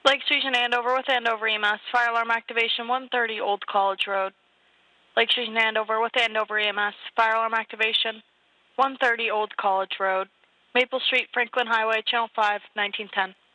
Lake Station, Andover with Andover EMS. Fire alarm activation 130 Old College Road. Lake Station, Andover with Andover EMS. Fire alarm activation 130 Old College Road. Maple Street, Franklin Highway, Channel 5, 1910.